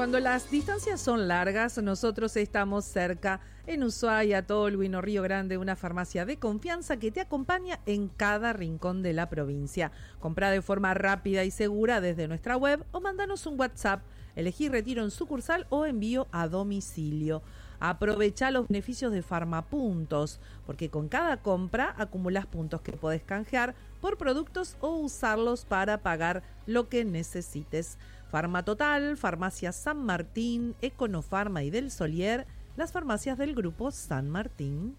Cuando las distancias son largas, nosotros estamos cerca. En Ushuaia, Tolwyn o Río Grande, una farmacia de confianza que te acompaña en cada rincón de la provincia. Comprá de forma rápida y segura desde nuestra web o mándanos un WhatsApp. Elegí retiro en sucursal o envío a domicilio. Aprovecha los beneficios de Farmapuntos, porque con cada compra acumulas puntos que podés canjear por productos o usarlos para pagar lo que necesites. Farmatotal, Farmacia San Martín, Econofarma y Del Solier, las farmacias del Grupo San Martín.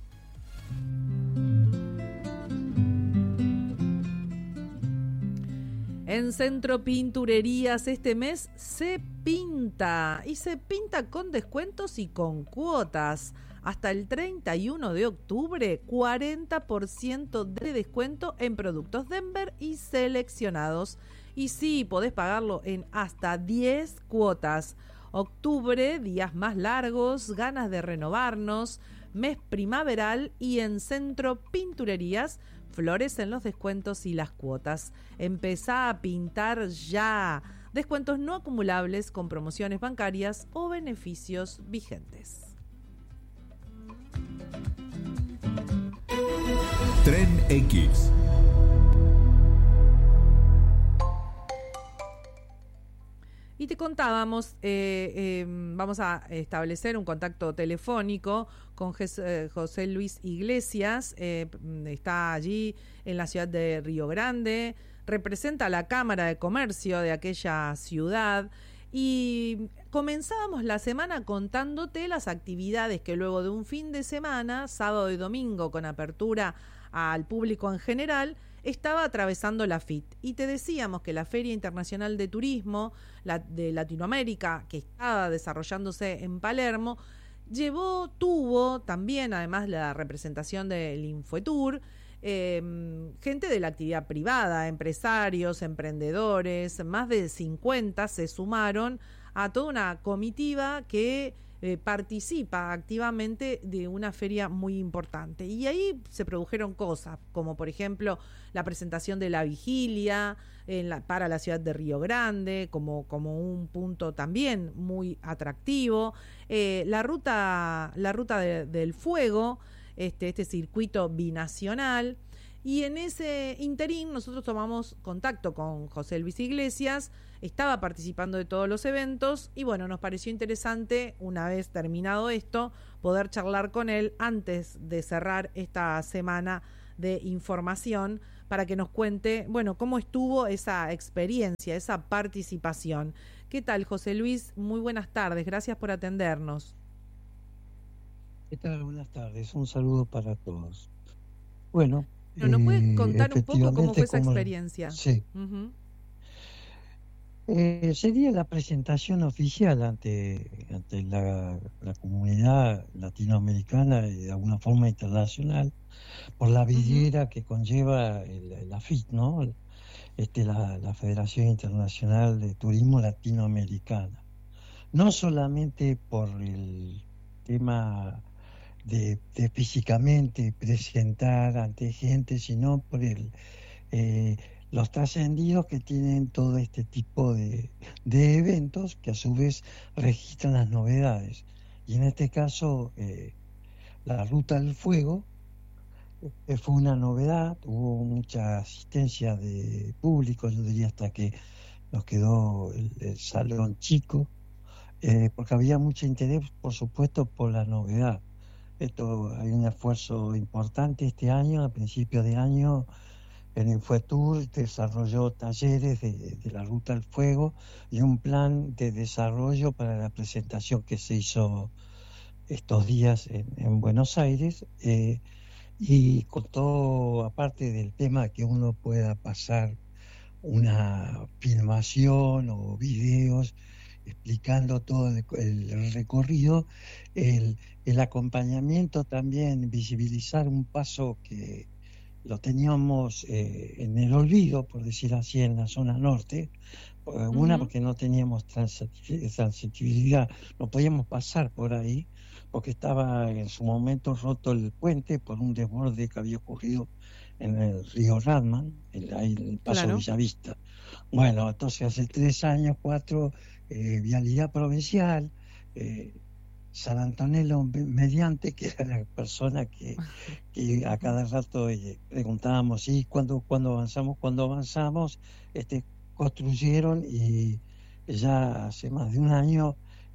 En Centro Pinturerías este mes se pinta, y se pinta con descuentos y con cuotas. Hasta el 31 de octubre, 40% de descuento en productos Denver y seleccionados. Y sí, podés pagarlo en hasta 10 cuotas. Octubre, días más largos, ganas de renovarnos, mes primaveral, y en Centro Pinturerías florecen los descuentos y las cuotas. Empezá a pintar ya. Descuentos no acumulables con promociones bancarias o beneficios vigentes. Tren X. Y te contábamos, vamos a establecer un contacto telefónico con José Luis Iglesias. Está allí en la ciudad de Río Grande, representa a la Cámara de Comercio de aquella ciudad. Y comenzábamos la semana contándote las actividades que luego de un fin de semana, sábado y domingo, con apertura al público en general, estaba atravesando la FIT. Y te decíamos que la Feria Internacional de Turismo de Latinoamérica, que estaba desarrollándose en Palermo, tuvo también, además, la representación del Infoetour, gente de la actividad privada, empresarios, emprendedores, más de 50 se sumaron a toda una comitiva que participa activamente de una feria muy importante. Y ahí se produjeron cosas, como por ejemplo la presentación de la vigilia para la ciudad de Río Grande, como un punto también muy atractivo. La ruta del fuego, este circuito binacional. Y en ese interín nosotros tomamos contacto con José Luis Iglesias, estaba participando de todos los eventos y bueno, nos pareció interesante, una vez terminado esto, poder charlar con él antes de cerrar esta semana de información para que nos cuente, bueno, cómo estuvo esa experiencia, esa participación. ¿Qué tal, José Luis? Muy buenas tardes, gracias por atendernos. ¿Qué tal? Buenas tardes, un saludo para todos. Bueno, ¿nos puede contar un poco cómo fue esa experiencia? Sí. Uh-huh. Sería la presentación oficial ante la comunidad latinoamericana y de alguna forma internacional por la vidriera que conlleva la FIT, ¿no? La Federación Internacional de Turismo Latinoamericana. No solamente por el tema de físicamente presentar ante gente, sino por los trascendidos que tienen todo este tipo de eventos que a su vez registran las novedades. Y en este caso, la Ruta del Fuego fue una novedad, hubo mucha asistencia de público, yo diría hasta que nos quedó el salón chico, porque había mucho interés, por supuesto, por la novedad. Hay un esfuerzo importante este año, a principios de año. El Infoetour desarrolló talleres de la Ruta del Fuego y un plan de desarrollo para la presentación que se hizo estos días en Buenos Aires, y con todo, aparte del tema que uno pueda pasar una filmación o videos explicando todo el recorrido, el acompañamiento también, visibilizar un paso que lo teníamos en el olvido, por decir así, en la zona norte. Una, porque no teníamos transitibilidad, no podíamos pasar por ahí, porque estaba en su momento roto el puente por un desborde que había ocurrido en el río Radman, el paso Bellavista. Bueno, entonces hace 3 años, 4, Vialidad Provincial, San Antonello Mediante, que era la persona que a cada rato preguntábamos, ¿y cuándo avanzamos? Cuando avanzamos, construyeron y ya hace más de un año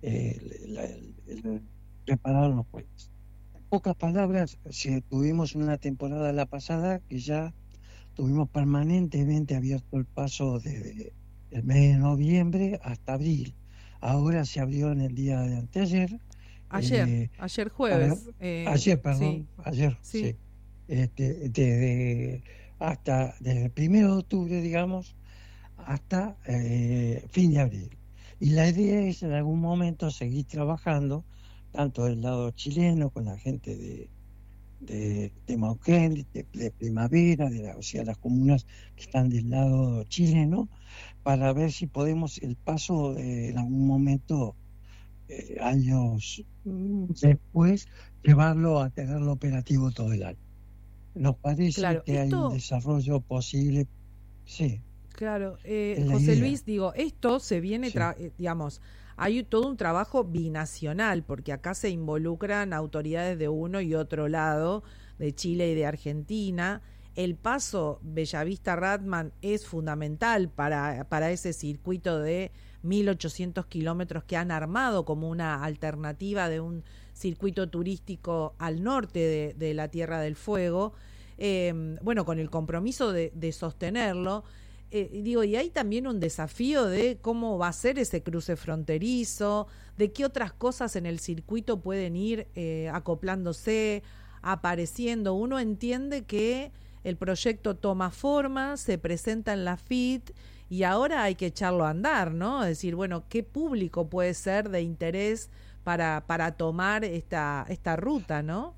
prepararon los puentes. En pocas palabras, si tuvimos una temporada la pasada que ya tuvimos permanentemente abierto el paso desde el mes de noviembre hasta abril. Ahora se abrió en el día de anteayer. Ayer jueves. Ayer, perdón, Sí, ayer, sí. sí. Desde el 1 de octubre, digamos, hasta fin de abril. Y la idea es en algún momento seguir trabajando, tanto del lado chileno, con la gente de Mauquén, de Primavera, o sea, las comunas que están del lado chileno, para ver si podemos el paso en algún momento, años después, llevarlo a tenerlo operativo todo el año. Nos parece Claro, que hay un desarrollo posible, sí. Claro, Es la José idea. Luis, digo, esto se viene, Sí. digamos, hay todo un trabajo binacional, porque acá se involucran autoridades de uno y otro lado, de Chile y de Argentina. El paso Bellavista-Ratman es fundamental para ese circuito de 1.800 kilómetros que han armado como una alternativa de un circuito turístico al norte de la Tierra del Fuego. Bueno, con el compromiso de sostenerlo. Digo, y hay también un desafío de cómo va a ser ese cruce fronterizo, de qué otras cosas en el circuito pueden ir acoplándose, apareciendo. Uno entiende que el proyecto toma forma, se presenta en la FIT y ahora hay que echarlo a andar, ¿no? Es decir, bueno, ¿qué público puede ser de interés para tomar esta ruta, ¿no?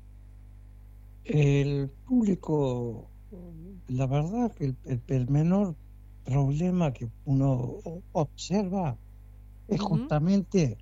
El público, la verdad que el menor problema que uno observa es Ujú. justamente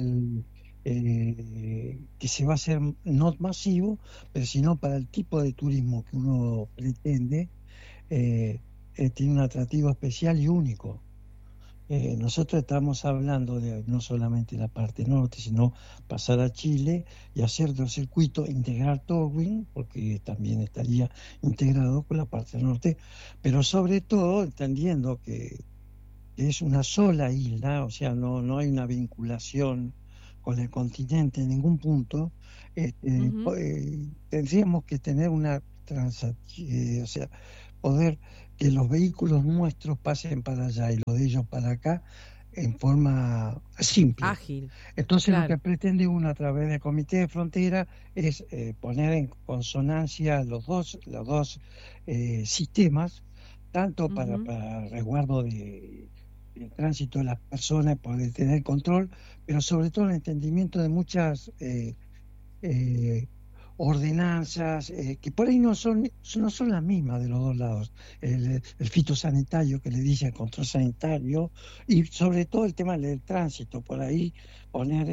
que se va a hacer no masivo, pero sino para el tipo de turismo que uno pretende, tiene un atractivo especial y único. Nosotros estamos hablando de no solamente la parte norte, sino pasar a Chile y hacer del circuito, integrar Torwin, porque también estaría integrado con la parte norte, pero sobre todo entendiendo que es una sola isla, o sea, no hay una vinculación con el continente en ningún punto. Ujú. Tendríamos que tener o sea, poder que los vehículos nuestros pasen para allá y los de ellos para acá en forma simple. Ágil, Entonces lo que claro. pretende uno a través del Comité de Frontera es poner en consonancia los dos sistemas, tanto Ujú. para resguardo del tránsito de las personas, poder tener control, pero sobre todo el entendimiento de muchas eh, ordenanzas que por ahí no son las mismas de los dos lados. El fitosanitario que le dice el control sanitario y sobre todo el tema del tránsito, por ahí poner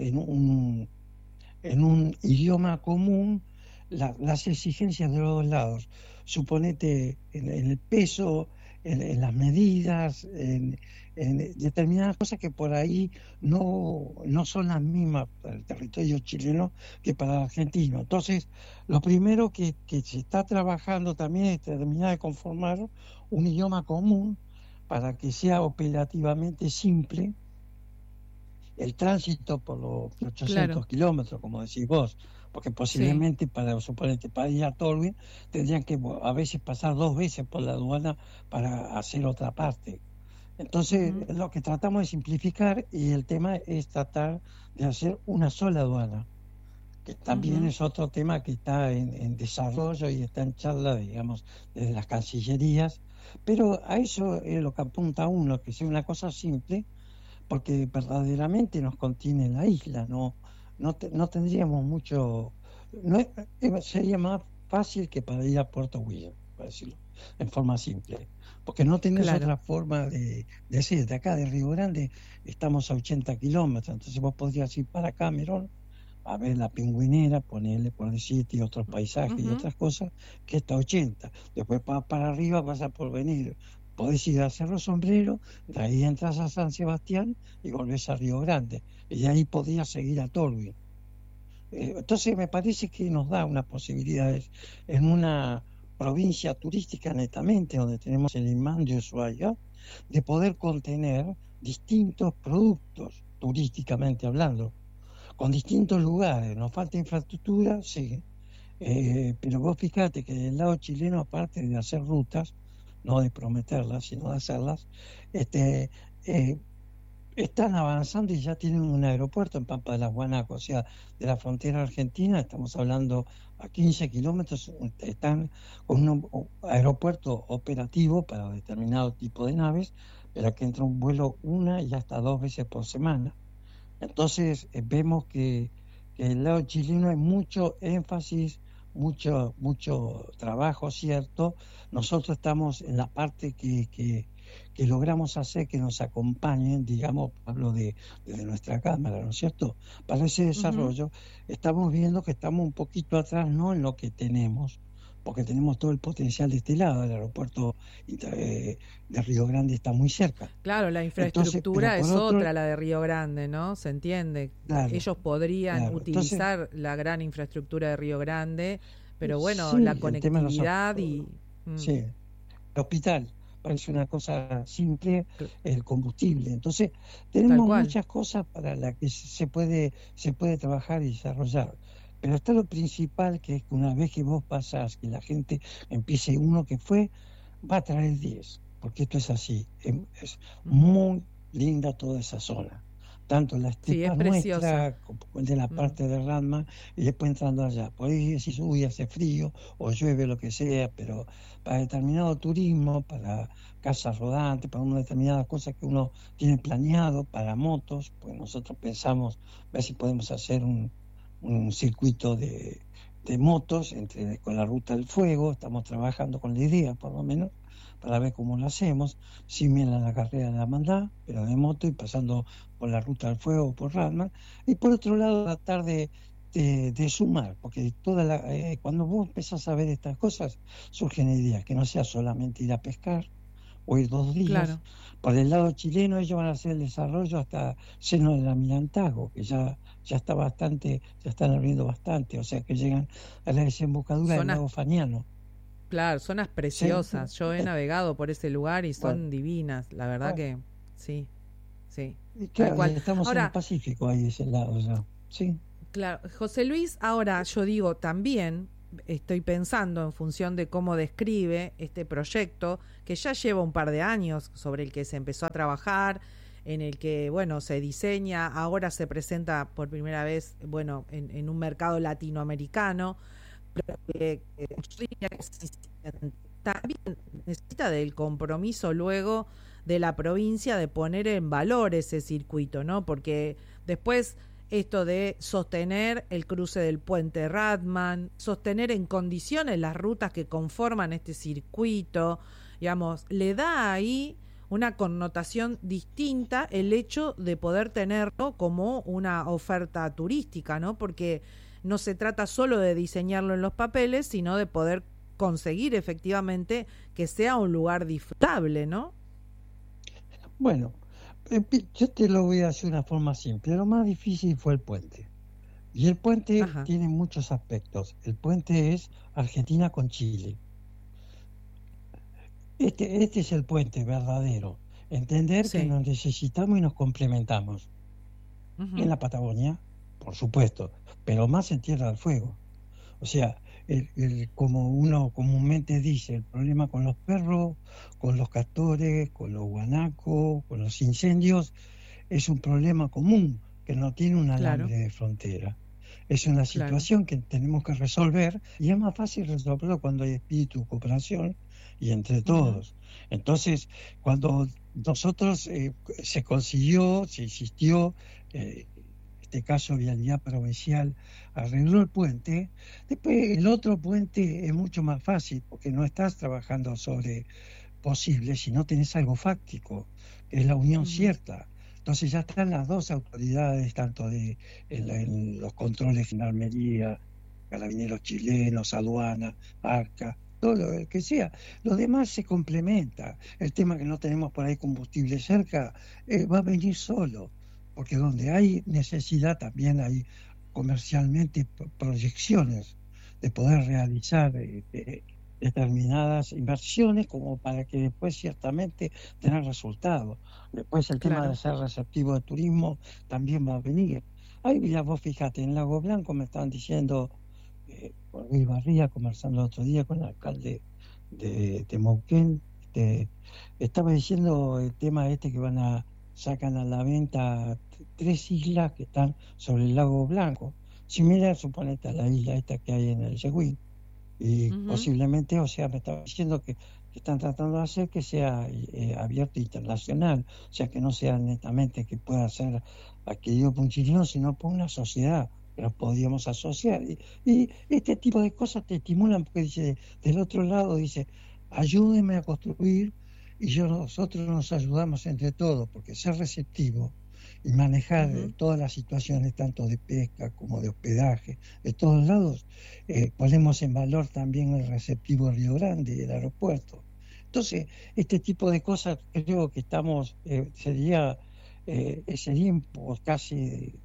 en un idioma común las exigencias de los dos lados. Suponete en el peso, en las medidas, en determinadas cosas que por ahí no son las mismas para el territorio chileno que para el argentino. Entonces, lo primero que se está trabajando también es terminar de conformar un idioma común para que sea operativamente simple el tránsito por los Claro, 800 kilómetros, como decís vos, porque sí. posiblemente suponete, para ir a Tolwyn tendrían que a veces pasar 2 veces por la aduana para hacer otra parte. Entonces, Ujú. lo que tratamos de simplificar y el tema es tratar de hacer una sola aduana, que también Ujú. es otro tema que está en desarrollo y está en charla, digamos, desde las cancillerías, pero a eso es lo que apunta uno, que sea una cosa simple porque verdaderamente nos contiene la isla, no tendríamos mucho, no sería más fácil que para ir a Puerto William, para decirlo en forma simple, porque no tenés Claro. otra forma de decir, de acá de Río Grande estamos a 80 kilómetros, entonces vos podrías ir para Cameron a ver la pingüinera, ponerle por decirte y otros paisajes y Ujú. otras cosas, que está a 80, después para arriba vas a por venir Podés ir a Cerro Sombrero, de ahí entras a San Sebastián y volvés a Río Grande. Y de ahí podías seguir a Tolwyn. Entonces me parece que nos da unas posibilidades en una provincia turística netamente, donde tenemos el imán de Ushuaia, de poder contener distintos productos, turísticamente hablando, con distintos lugares. Nos falta infraestructura, sí, pero vos fíjate que del lado chileno, aparte de hacer rutas, no de prometerlas, sino de hacerlas, eh, están avanzando y ya tienen un aeropuerto en Pampa de las Guanacos, o sea, de la frontera argentina, estamos hablando a 15 kilómetros, están con un aeropuerto operativo para determinado tipo de naves, pero que entra un vuelo una y hasta 2 veces por semana. Entonces vemos que el lado chileno hay mucho énfasis, mucho trabajo, ¿cierto? Nosotros estamos en la parte que logramos hacer que nos acompañen, digamos, hablo desde nuestra Cámara, ¿no es cierto? Para ese desarrollo estamos viendo que estamos un poquito atrás, no en lo que tenemos, porque tenemos todo el potencial de este lado. El aeropuerto de Río Grande está muy cerca. Claro, la infraestructura es otra, la de Río Grande, ¿no? Se entiende. Claro, ellos podrían utilizar entonces, la gran infraestructura de Río Grande, pero bueno, sí, la el tema de conectividad y... sí, el hospital parece una cosa simple, el combustible. Entonces, Tal tenemos cual. muchas cosas para las que se puede trabajar y desarrollar. Pero está lo principal, que es que una vez que vos pasás, que la gente empiece, uno que fue, va a traer 10, porque esto es así. Es muy linda toda esa zona. Tanto la Sí, es estepa preciosa. nuestra, como de la parte de Radma, y después entrando allá. Por ahí decís, uy, hace frío, o llueve, lo que sea, pero para determinado turismo, para casas rodantes, para una determinadas cosas que uno tiene planeado, para motos, pues nosotros pensamos ver si podemos hacer un circuito de motos con la Ruta del Fuego. Estamos trabajando con la idea, por lo menos, para ver cómo lo hacemos, similar a la carrera de la Hermandad, pero de moto y pasando por la Ruta del Fuego, por Radman, y por otro lado tratar de sumar, porque cuando vos empezás a ver estas cosas, surgen ideas, que no sea solamente ir a pescar o ir 2 días. Claro. Por el lado chileno ellos van a hacer el desarrollo hasta Seno del Almirantazgo, que ya está bastante, ya están abriendo bastante, o sea que llegan a la desembocadura del lago Faniano. Claro, zonas preciosas. ¿Sí? Yo he navegado por ese lugar y son Bueno, divinas, la verdad que sí, sí, y tal claro, cual. estamos en el Ahora, Pacífico, ahí de ese lado ya. Sí. claro, José Luis, ahora yo digo también, estoy pensando en función de cómo describe este proyecto, que ya lleva un par de años, sobre el que se empezó a trabajar, en el que, bueno, se diseña, ahora se presenta por primera vez, bueno, en un mercado latinoamericano, pero yo diría que también necesita del compromiso luego de la provincia de poner en valor ese circuito, ¿no? Porque después esto de sostener el cruce del puente Radman, sostener en condiciones las rutas que conforman este circuito, digamos, le da ahí una connotación distinta el hecho de poder tenerlo como una oferta turística, ¿no? Porque no se trata solo de diseñarlo en los papeles, sino de poder conseguir efectivamente que sea un lugar disfrutable, ¿no? Bueno, yo te lo voy a hacer de una forma simple. Lo más difícil fue el puente. Y el puente Ajá. tiene muchos aspectos. El puente es Argentina con Chile. Este es el puente verdadero. Entender que Sí. nos necesitamos y nos complementamos. En la Patagonia, por supuesto, pero más en Tierra del Fuego. O sea, como uno comúnmente dice, el problema con los perros, con los castores, con los guanacos, con los incendios, es un problema común que no tiene un Claro, alambre de frontera. Es una claro. situación que tenemos que resolver, y es más fácil resolverlo cuando hay espíritu de cooperación y entre todos. Entonces, cuando nosotros se consiguió, se insistió, este caso Vialidad Provincial arregló el puente, después el otro puente es mucho más fácil, porque no estás trabajando sobre posible, sino tenés algo fáctico, que es la unión cierta. Entonces ya están las dos autoridades, tanto en los controles, Gendarmería, carabineros chilenos, aduana, ARCA, todo lo que sea. Lo demás se complementa. El tema que no tenemos por ahí combustible cerca va a venir solo, porque donde hay necesidad también hay comercialmente proyecciones de poder realizar determinadas inversiones como para que después ciertamente tengan resultados. Después el tema de ser receptivo de turismo también va a venir. Ahí mira, vos fíjate, en Lago Blanco me estaban diciendo, por Luis Barría, conversando el otro día con el alcalde de Neuquén, estaba diciendo el tema que sacan a la venta 3 islas que están sobre el Lago Blanco, similar, suponete, a la isla esta que hay en el Yegüín. Y posiblemente, o sea, me estaba diciendo que están tratando de hacer que sea abierto internacional, o sea, que no sea netamente que pueda ser adquirido por un chileno, sino por una sociedad que nos podíamos asociar. Y este tipo de cosas te estimulan, porque dice, del otro lado dice, ayúdenme a construir y nosotros nos ayudamos entre todos, porque ser receptivo y manejar todas las situaciones, tanto de pesca como de hospedaje, de todos lados, ponemos en valor también el receptivo de Río Grande, el aeropuerto. Entonces, este tipo de cosas creo que sería casi,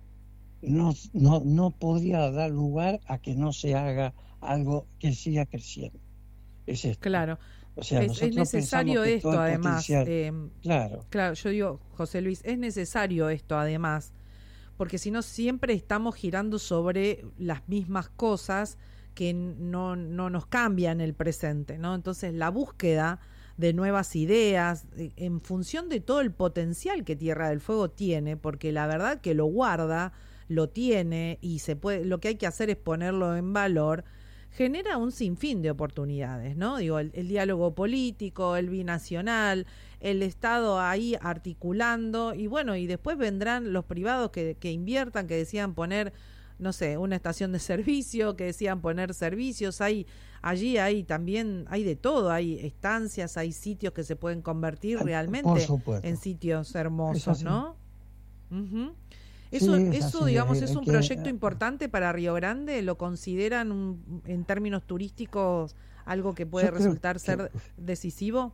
no podría dar lugar a que no se haga algo que siga creciendo. Es esto. Claro. O sea, es necesario esto, además. Claro, yo digo, José Luis, es necesario esto, además, porque si no siempre estamos girando sobre las mismas cosas que no nos cambian el presente, ¿no? Entonces, la búsqueda de nuevas ideas, en función de todo el potencial que Tierra del Fuego tiene, porque la verdad que lo guarda, lo tiene, y lo que hay que hacer es ponerlo en valor, genera un sinfín de oportunidades, ¿no? Digo, el diálogo político, el binacional, el Estado ahí articulando, y bueno, y después vendrán los privados que inviertan, que decidan poner, no sé, una estación de servicio, que decidan poner servicios. Allí hay también, hay de todo, hay estancias, hay sitios que se pueden convertir realmente en sitios hermosos, ¿no? Eso, digamos, es un proyecto importante para Río Grande. ¿Lo consideran en términos turísticos algo que puede resultar ser decisivo?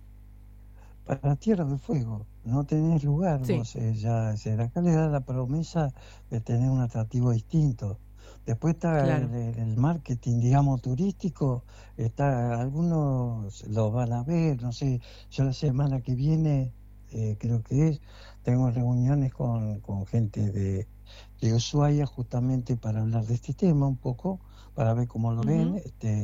Para Tierra del Fuego no tenés lugar, vos, acá le da la promesa de tener un atractivo distinto. Después está el marketing, digamos, turístico, algunos lo van a ver, no sé, yo la semana que viene, creo que tengo reuniones con gente de Ushuaia justamente para hablar de este tema un poco, para ver cómo lo ven,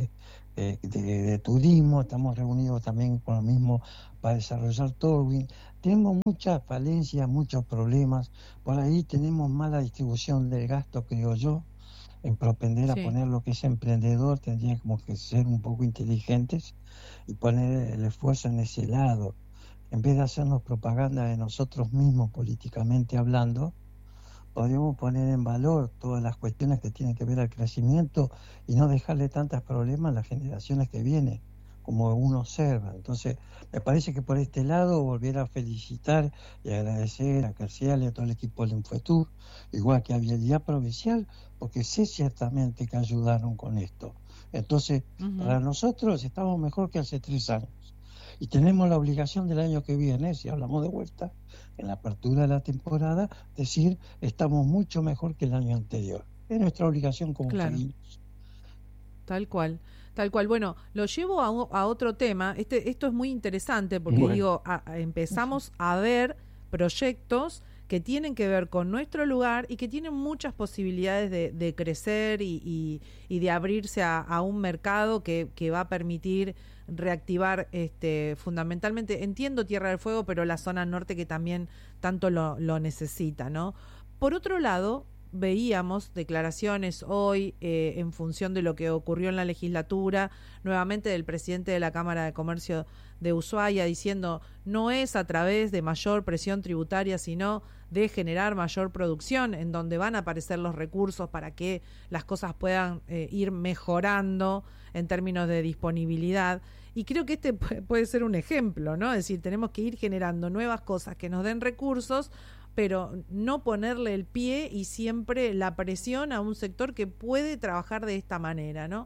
de turismo. Estamos reunidos también con lo mismo para desarrollar Tolwyn. Tenemos muchas falencias, muchos problemas, por ahí tenemos mala distribución del gasto, creo yo, en propender a poner lo que es emprendedor. Tendríamos que ser un poco inteligentes y poner el esfuerzo en ese lado. En vez de hacernos propaganda de nosotros mismos políticamente hablando, podríamos poner en valor todas las cuestiones que tienen que ver al crecimiento y no dejarle tantos problemas a las generaciones que vienen, como uno observa. Entonces, me parece que por este lado volver a felicitar y agradecer a Carcial y a todo el equipo del Infotur, igual que a Vialidad Provincial, porque sé ciertamente que ayudaron con esto. Entonces, para nosotros estamos mejor que hace 3 años. Y tenemos la obligación del año que viene, si hablamos de vuelta, en la apertura de la temporada, decir, estamos mucho mejor que el año anterior. Es nuestra obligación como felinos. Tal cual. Bueno, lo llevo a otro tema. Esto es muy interesante porque empezamos a ver proyectos que tienen que ver con nuestro lugar y que tienen muchas posibilidades de crecer y de abrirse a un mercado que va a permitir reactivar fundamentalmente, entiendo Tierra del Fuego, pero la zona norte que también tanto lo necesita, ¿no? Por otro lado, veíamos declaraciones hoy en función de lo que ocurrió en la legislatura, nuevamente del presidente de la Cámara de Comercio de Ushuaia, diciendo no es a través de mayor presión tributaria, sino de generar mayor producción, en donde van a aparecer los recursos para que las cosas puedan ir mejorando en términos de disponibilidad. Y creo que puede ser un ejemplo, ¿no? Es decir, tenemos que ir generando nuevas cosas que nos den recursos, pero no ponerle el pie y siempre la presión a un sector que puede trabajar de esta manera, ¿no?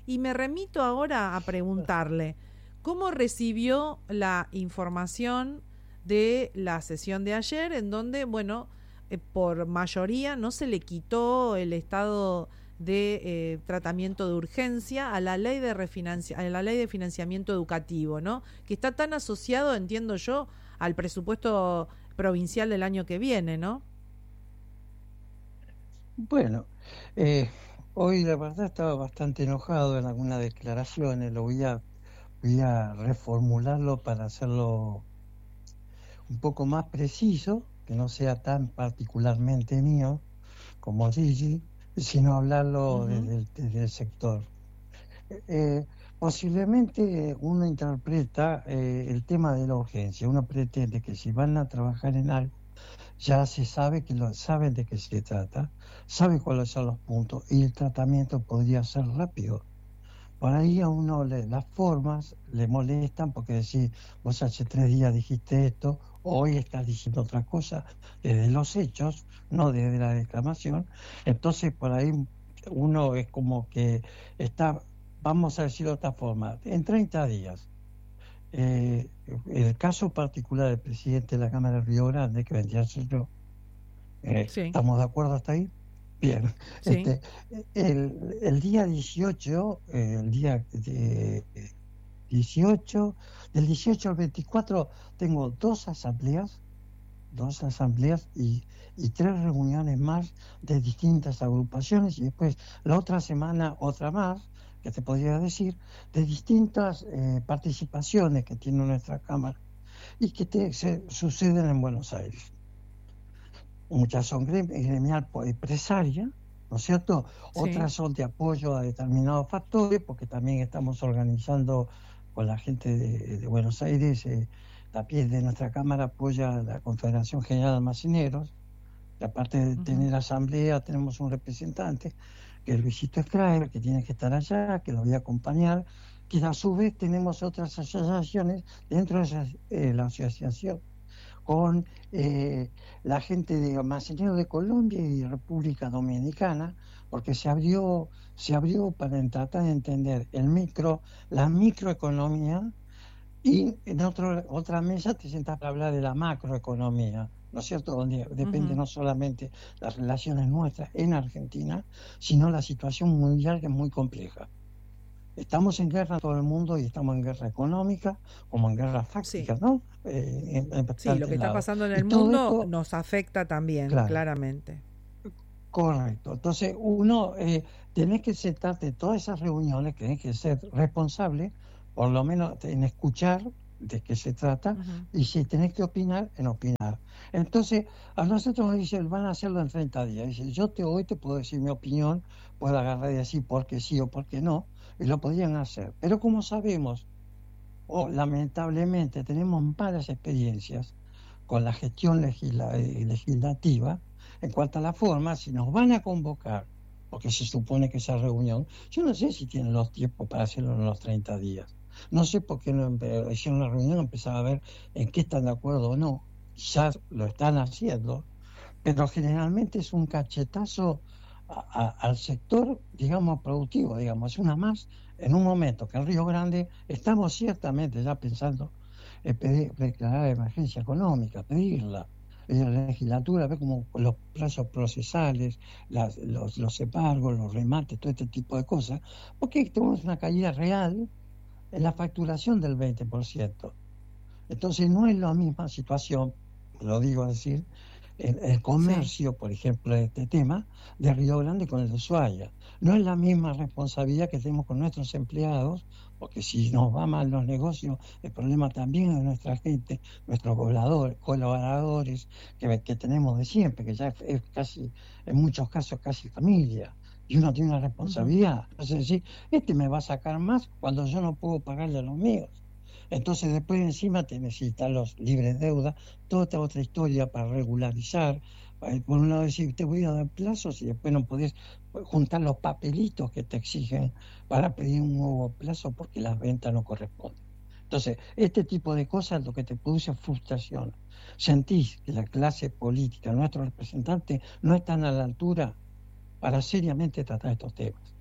Y me remito ahora a preguntarle, ¿cómo recibió la información de la sesión de ayer, en donde, bueno, por mayoría no se le quitó el estado de tratamiento de urgencia a la ley de a la ley de financiamiento educativo, ¿no? Que está tan asociado, entiendo yo, al presupuesto provincial del año que viene, ¿no? Bueno, hoy la verdad estaba bastante enojado en algunas declaraciones, voy a reformularlo para hacerlo un poco más preciso, que no sea tan particularmente mío como Gigi, sino hablarlo desde el sector. Posiblemente uno interpreta el tema de la urgencia, uno pretende que si van a trabajar en algo, ya se sabe saben de qué se trata, sabe cuáles son los puntos y el tratamiento podría ser rápido. Por ahí a uno las formas le molestan porque decir, vos hace 3 días dijiste esto, hoy estás diciendo otra cosa, desde los hechos, no desde la declamación. Entonces por ahí uno es como que está, vamos a decirlo de otra forma, en 30 días. El caso particular del presidente de la Cámara de Río Grande, que vendría a ser yo, Sí. ¿estamos de acuerdo hasta ahí? Bien. Sí. El día 18, el día 18, del 18 al 24, tengo dos asambleas y 3 reuniones más de distintas agrupaciones, y después la otra semana otra más, que te podría decir, de distintas participaciones que tiene nuestra Cámara y que suceden en Buenos Aires. Muchas son gremial empresaria, ¿no es cierto? Sí. Otras son de apoyo a determinados factores, porque también estamos organizando con la gente de Buenos Aires, también de nuestra Cámara apoya a la Confederación General de Almaceneros, que aparte de tener asamblea, tenemos un representante, que es Luisito Escraer, que tiene que estar allá, que lo voy a acompañar, que a su vez tenemos otras asociaciones dentro de la asociación, con la gente de Almaceneros de Colombia y República Dominicana, porque se abrió para tratar de entender la microeconomía, y en otra mesa te sientas para hablar de la macroeconomía, ¿no es cierto? Donde depende no solamente las relaciones nuestras en Argentina, sino la situación mundial, que es muy compleja. Estamos en guerra en todo el mundo, y estamos en guerra económica como en guerra fáctica, ¿no? Sí, lo que está pasando en el mundo esto nos afecta también, claramente. Correcto. Entonces uno tenés que sentarte en todas esas reuniones, tenés que ser responsable, por lo menos en escuchar de qué se trata, y si tenés que opinar, en opinar. Entonces a nosotros nos dicen, van a hacerlo en 30 días. Dice, hoy te puedo decir mi opinión, puedo agarrar y decir por qué sí o por qué no, y lo podrían hacer. Pero como sabemos, lamentablemente tenemos malas experiencias con la gestión legislativa en cuanto a la forma, si nos van a convocar, porque se supone que esa reunión, yo no sé si tienen los tiempos para hacerlo en los 30 días. No sé por qué no hicieron la reunión, empezaba a ver en qué están de acuerdo o no. Quizás lo están haciendo, pero generalmente es un cachetazo al sector, digamos, productivo, digamos, es una más en un momento que en Río Grande estamos ciertamente ya pensando en declarar emergencia económica, pedirla. La legislatura ve como los plazos procesales, los embargos, los remates, todo este tipo de cosas, porque tenemos una caída real en la facturación del 20%. Entonces no es la misma situación, lo digo decir, el comercio, por ejemplo, de este tema, de Río Grande con el de Ushuaia. No es la misma responsabilidad que tenemos con nuestros empleados, porque si nos va mal los negocios, el problema también es de nuestra gente, nuestros colaboradores que tenemos de siempre, que ya es casi, en muchos casos, casi familia. Y uno tiene una responsabilidad. Entonces decir, me va a sacar más cuando yo no puedo pagarle a los míos. Entonces después encima te necesitan los libres deuda, toda esta otra historia para regularizar. Por un lado decir, te voy a dar plazos, y después no podés juntar los papelitos que te exigen para pedir un nuevo plazo porque las ventas no corresponden. Entonces, este tipo de cosas es lo que te produce frustración. Sentís que la clase política, nuestros representantes, no están a la altura para seriamente tratar estos temas.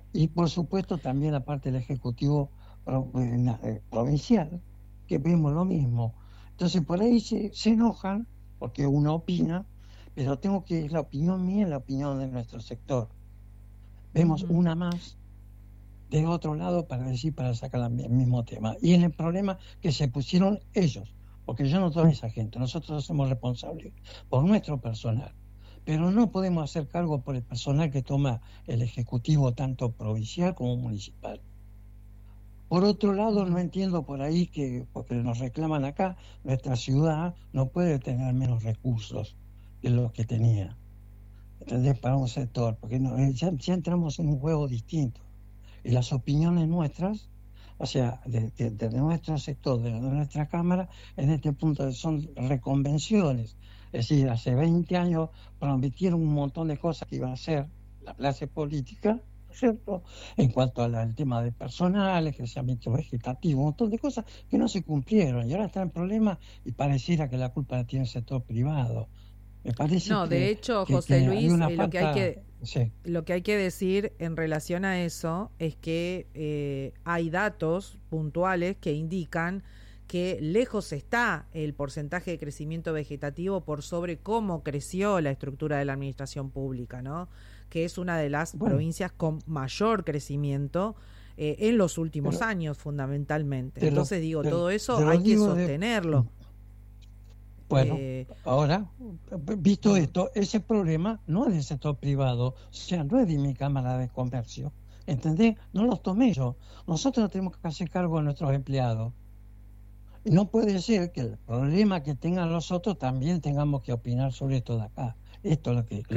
Y por supuesto también la parte del Ejecutivo provincial, que vemos lo mismo. Entonces por ahí se enojan porque uno opina, pero tengo que, es la opinión mía, es la opinión de nuestro sector. Vemos una más de otro lado para sacar el mismo tema. Y en el problema que se pusieron ellos, porque yo no soy esa gente, nosotros somos responsables por nuestro personal, pero no podemos hacer cargo por el personal que toma el Ejecutivo, tanto provincial como municipal. Por otro lado, no entiendo por ahí que, porque nos reclaman acá, nuestra ciudad no puede tener menos recursos que los que tenía. ¿Entendés? Para un sector, porque ya entramos en un juego distinto. Y las opiniones nuestras, o sea, de nuestro sector, de nuestra Cámara, en este punto son reconvenciones. Es decir, hace 20 años prometieron un montón de cosas que iba a hacer la clase política, ¿cierto? En cuanto al tema de personal, el crecimiento vegetativo, un montón de cosas que no se cumplieron. Y ahora está en problema y pareciera que la culpa la tiene el sector privado. Me parece de hecho, José Luis, lo que hay que decir en relación a eso es que hay datos puntuales que indican que lejos está el porcentaje de crecimiento vegetativo por sobre cómo creció la estructura de la administración pública, ¿no? Que es una de las provincias con mayor crecimiento en los últimos años, fundamentalmente. Entonces, todo eso hay que sostenerlo. Bueno, ahora, visto esto, ese problema no es del sector privado, o sea, no es de mi Cámara de Comercio, ¿entendés? No los tomé yo. Nosotros tenemos que hacer cargo de nuestros empleados. Y no puede ser que el problema que tengan los otros también tengamos que opinar sobre esto de acá. Esto es lo que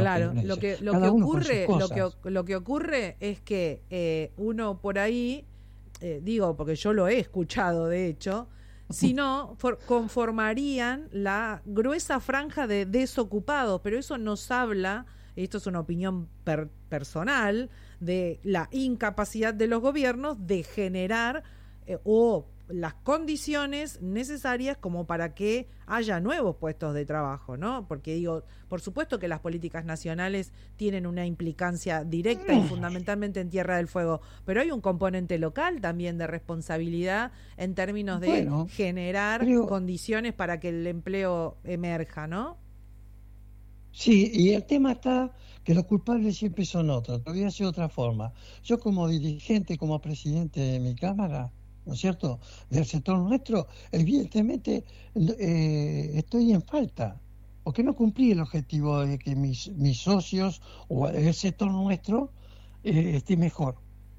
lo que ocurre es que uno por ahí, porque yo lo he escuchado de hecho, si no, conformarían la gruesa franja de desocupados, pero eso nos habla, esto es una opinión personal, de la incapacidad de los gobiernos de generar o las condiciones necesarias como para que haya nuevos puestos de trabajo, ¿no? Porque por supuesto que las políticas nacionales tienen una implicancia directa y fundamentalmente en Tierra del Fuego, pero hay un componente local también de responsabilidad en términos de generar condiciones para que el empleo emerja, ¿no? Sí, y el tema está que los culpables siempre son otros, todavía de otra forma. Yo como dirigente, como presidente de mi Cámara, ¿no es cierto?, del sector nuestro, evidentemente estoy en falta, porque no cumplí el objetivo de que mis socios o el sector nuestro esté mejor,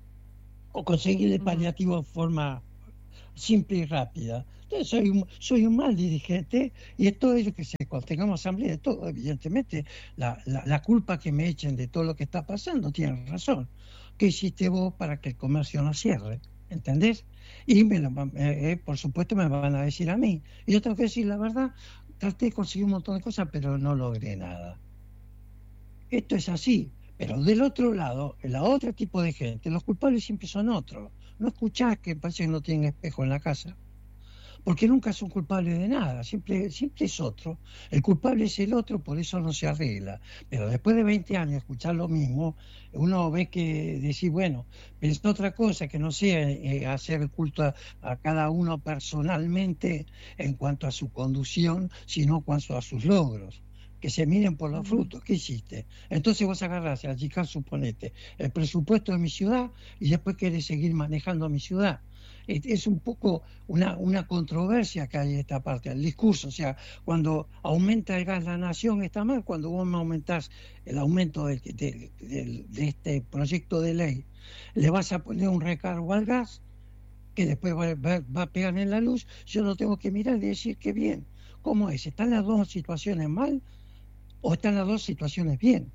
o conseguir el paliativo de forma simple y rápida. Entonces soy un mal dirigente y es todo ello que cuando tengamos asamblea de todo, evidentemente la culpa que me echen de todo lo que está pasando, tienen razón. ¿Qué hiciste vos para que el comercio no cierre? ¿Entendés? Y por supuesto me van a decir a mí. Y yo tengo que decir la verdad, traté de conseguir un montón de cosas, pero no logré nada. Esto es así. Pero del otro lado, el otro tipo de gente, los culpables siempre son otros. No escuchás que parece que no tienen espejo en la casa. Porque nunca son culpables de nada, siempre es otro. El culpable es el otro, por eso no se arregla. Pero después de 20 años escuchar lo mismo, uno ve que decir, bueno, pensó otra cosa, que no sea hacer culto a cada uno personalmente en cuanto a su conducción, sino en cuanto a sus logros. Que se miren por los frutos. ¿Qué hiciste? Entonces vos agarrás a achicar, suponete, el presupuesto de mi ciudad y después querés seguir manejando mi ciudad. Es un poco una controversia que hay en esta parte, el discurso. O sea, cuando aumenta el gas la nación está mal, cuando vos me aumentás el aumento de este proyecto de ley, le vas a poner un recargo al gas que después va a pegar en la luz, yo lo tengo que mirar y decir que bien. ¿Cómo es? ¿Están las dos situaciones mal o están las dos situaciones bien?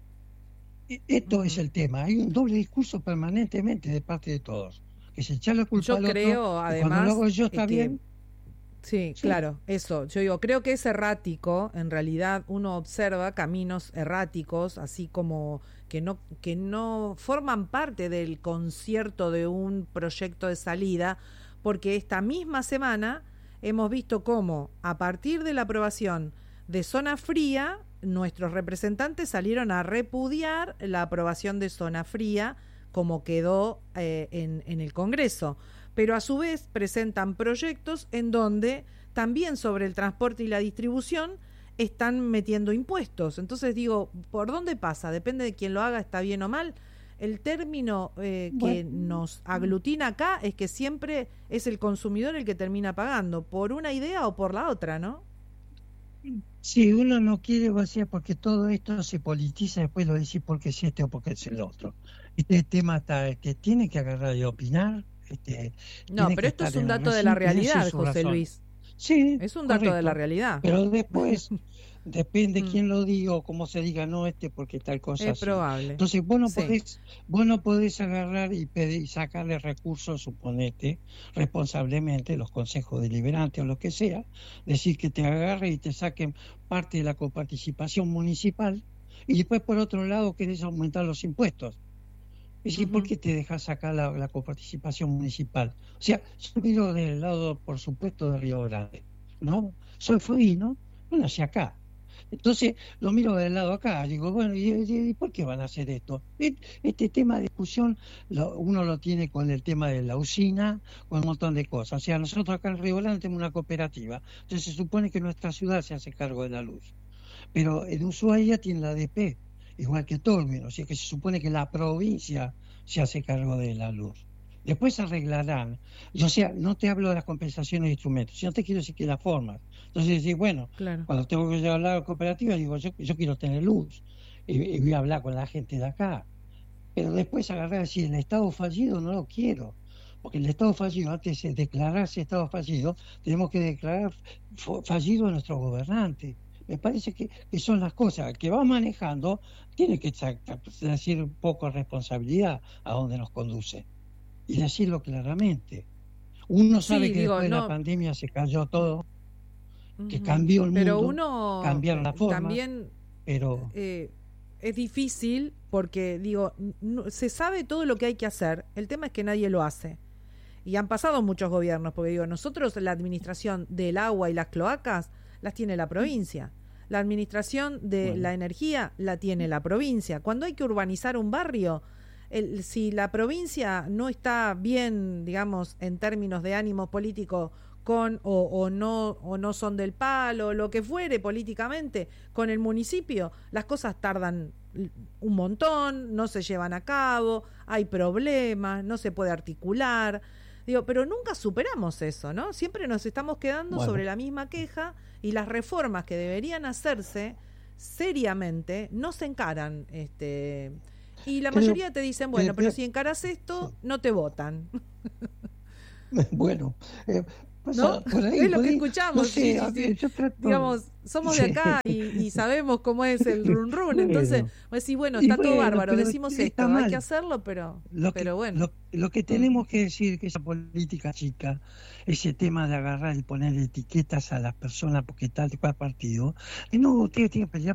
Esto es el tema. Hay un doble discurso permanentemente de parte de todos. Que se echa la culpa al otro, creo, además, cuando lo hago yo está bien. Sí, claro, eso. Yo digo, creo que es errático. En realidad, uno observa caminos erráticos, así como que no forman parte del concierto de un proyecto de salida, porque esta misma semana hemos visto cómo, a partir de la aprobación de Zona Fría, nuestros representantes salieron a repudiar la aprobación de Zona Fría como quedó en el Congreso. Pero a su vez presentan proyectos en donde también sobre el transporte y la distribución están metiendo impuestos. Entonces digo, ¿por dónde pasa? Depende de quién lo haga, está bien o mal. El término que nos aglutina acá es que siempre es el consumidor el que termina pagando, por una idea o por la otra, ¿no? Si uno no quiere vaciar, porque todo esto se politiza, después lo decís porque es este o porque es el otro. Este tema está, tiene que agarrar y opinar. No, pero esto es un dato de la realidad, José Luis. Sí, es un dato de la realidad. Pero después depende quién lo diga o cómo se diga, no porque tal cosa. Es así. probable. Entonces vos no podés agarrar y sacarle recursos, suponete, responsablemente, los consejos deliberantes o lo que sea, decir que te agarre y te saquen parte de la coparticipación municipal y después por otro lado querés aumentar los impuestos. Es decir, ¿por qué te dejas sacar la coparticipación municipal? O sea, yo miro del lado, por supuesto, de Río Grande, ¿no? Fui, ¿no? Bueno, hacia acá. Entonces, lo miro del lado acá, digo, bueno, ¿y por qué van a hacer esto? Este tema de discusión uno lo tiene con el tema de la usina, con un montón de cosas. O sea, nosotros acá en Río Grande tenemos una cooperativa, entonces se supone que nuestra ciudad se hace cargo de la luz. Pero en Ushuaia tiene la ADP, igual que Tolmen, o sea que se supone que la provincia se hace cargo de la luz. Después arreglarán. O sea, no te hablo de las compensaciones de instrumentos, sino te quiero decir que las formas. Entonces decís, bueno, claro, cuando tengo que hablar a la cooperativa, digo, yo quiero tener luz, y voy a hablar con la gente de acá. Pero después agarrar y decir, el Estado fallido no lo quiero. Porque el Estado fallido, antes de declararse Estado fallido, tenemos que declarar fallido a nuestro gobernante. Me parece que son las cosas que va manejando, tiene que decir un poco responsabilidad a donde nos conduce y decirlo claramente. Uno sabe que después de la pandemia se cayó todo, que cambió el pero mundo, cambiaron la forma, también pero es difícil porque se sabe todo lo que hay que hacer, el tema es que nadie lo hace. Y han pasado muchos gobiernos, porque nosotros la administración del agua y las cloacas las tiene la provincia. La administración de la energía la tiene la provincia. Cuando hay que urbanizar un barrio, si la provincia no está bien, digamos, en términos de ánimo político o no son del palo, lo que fuere políticamente, con el municipio, las cosas tardan un montón, no se llevan a cabo, hay problemas, no se puede articular. Pero nunca superamos eso, ¿no? Siempre nos estamos quedando sobre la misma queja y las reformas que deberían hacerse seriamente no se encaran. Y la mayoría te dicen, bueno, pero si encaras esto, no te votan. Bueno, ¿no? Es lo que escuchamos. No sé, digamos, somos de acá y sabemos cómo es el run run. Entonces, bueno, está todo bárbaro, decimos esto, hay que hacerlo, pero bueno. Lo que tenemos que decir que esa política chica, ese tema de agarrar y poner etiquetas a las personas porque tal y cual partido, no, tenés que pelear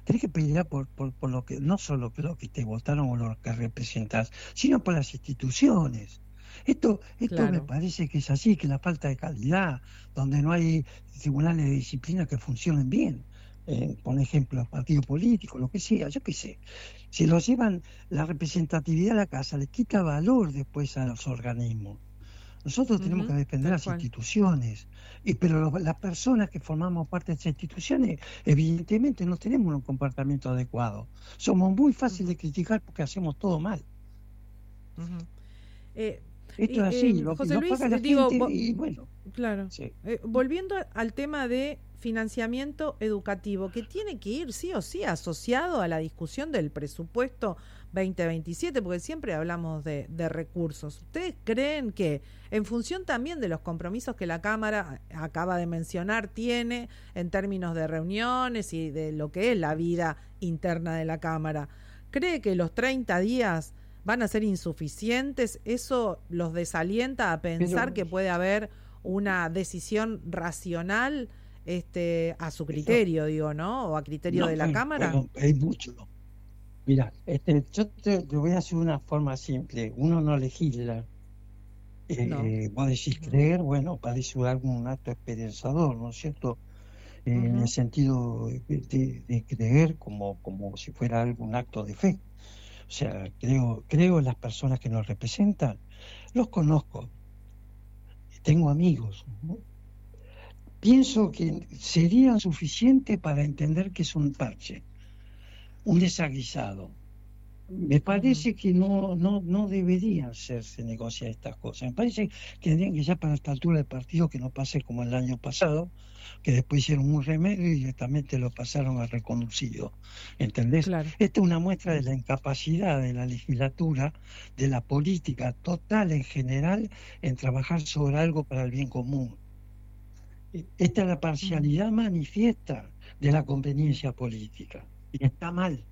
por lo que, no solo por lo que te votaron o lo que representas, sino por las instituciones. Esto claro. Me parece que es así, que la falta de calidad, donde no hay tribunales de disciplina que funcionen bien, por ejemplo, partidos políticos, lo que sea, yo qué sé. Si lo llevan la representatividad a la casa, le quita valor después a los organismos. Nosotros tenemos que defender las instituciones, pero las personas que formamos parte de esas instituciones, evidentemente no tenemos un comportamiento adecuado. Somos muy fáciles de criticar porque hacemos todo mal. Esto es así, José Luis, paga la gente y bueno. Claro. Sí. Volviendo al tema de financiamiento educativo, que tiene que ir sí o sí asociado a la discusión del presupuesto 2027, porque siempre hablamos de recursos. ¿Ustedes creen que, en función también de los compromisos que la Cámara acaba de mencionar tiene en términos de reuniones y de lo que es la vida interna de la Cámara, cree que los 30 días van a ser insuficientes? ¿Eso los desalienta a pensar que puede haber una decisión racional a su criterio, ¿no? O a criterio de la Cámara. Bueno, hay mucho. Mira, yo te voy a hacer una forma simple. Uno no legisla. Vos decís creer, bueno, parece algún acto esperanzador, ¿no es cierto? En el sentido de creer como si fuera algún acto de fe. O sea, creo en las personas que nos representan, los conozco, tengo amigos, ¿no? Pienso que serían suficientes para entender que es un parche, un desaguisado. Me parece que no deberían se negociar estas cosas. Me parece que tendrían que ya para esta altura del partido que no pase como el año pasado, que después hicieron un remedio y directamente lo pasaron al reconducido. ¿Entendés? Claro. Esta es una muestra de la incapacidad de la legislatura, de la política total en general, en trabajar sobre algo para el bien común. Esta es la parcialidad manifiesta de la conveniencia política. Y está mal.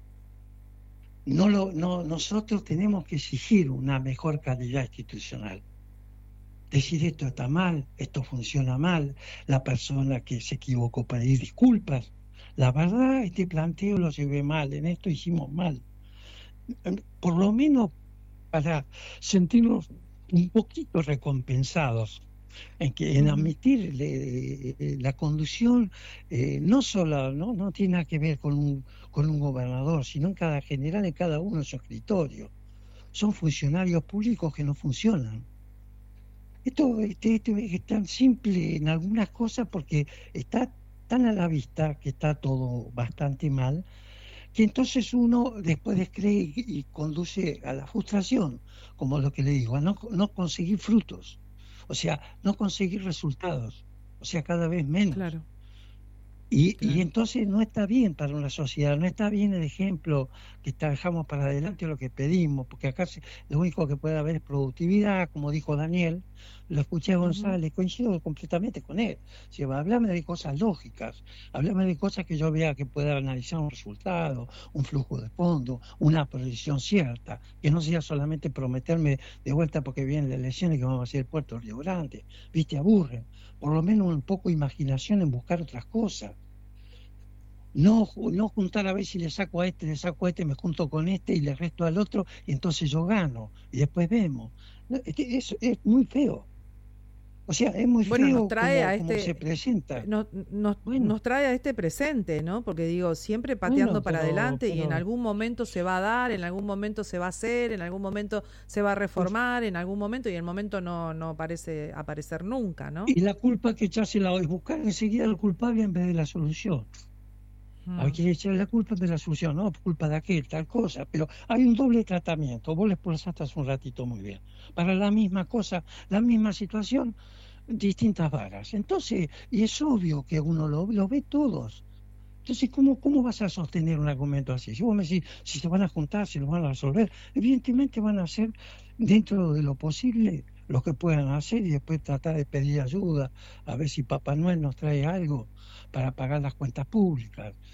Nosotros tenemos que exigir una mejor calidad institucional. Decir esto está mal, esto funciona mal, la persona que se equivocó pedir disculpas. La verdad, este planteo lo llevé mal, en esto hicimos mal. Por lo menos para sentirnos un poquito recompensados en admitir la conducción, no solo no tiene nada que ver con un gobernador, sino en cada general, en cada uno de su escritorio. Son funcionarios públicos que no funcionan. Esto es tan simple en algunas cosas porque está tan a la vista que está todo bastante mal, que entonces uno después descree y conduce a la frustración, como lo que le digo, a no conseguir frutos. O sea, no conseguir resultados, o sea, cada vez menos. Claro. Y entonces no está bien para una sociedad, no está bien el ejemplo que dejamos para adelante lo que pedimos, porque acá lo único que puede haber es productividad, como dijo Daniel, lo escuché a González, coincido completamente con él. O sea, hablame de cosas lógicas, hablame de cosas que yo vea que pueda analizar un resultado, un flujo de fondo, una proyección cierta, que no sea solamente prometerme de vuelta porque vienen las elecciones que vamos a hacer el puerto de Río Grande, viste, aburren. Por lo menos un poco de imaginación en buscar otras cosas. No juntar a ver si le saco a este, me junto con este y le resto al otro y entonces yo gano y después vemos. Eso es muy feo. O sea, es muy Bueno, feo nos trae como se presenta. Nos trae a este presente, ¿no? Porque digo, siempre pateando para adelante y en algún momento se va a dar, en algún momento se va a hacer, en algún momento se va a reformar, en algún momento, y el momento no parece aparecer nunca, ¿no? Y la culpa que echársela es buscar enseguida al culpable en vez de la solución. Hay que echarle la culpa de la solución, no culpa de aquel, tal cosa, pero hay un doble tratamiento. Vos le expresaste hace un ratito muy bien. Para la misma cosa, la misma situación, distintas varas. Entonces, y es obvio que uno lo ve todos. Entonces, ¿cómo vas a sostener un argumento así? Si vos me decís, si se van a juntar, si lo van a resolver, evidentemente van a hacer dentro de lo posible lo que puedan hacer y después tratar de pedir ayuda, a ver si Papá Noel nos trae algo para pagar las cuentas públicas.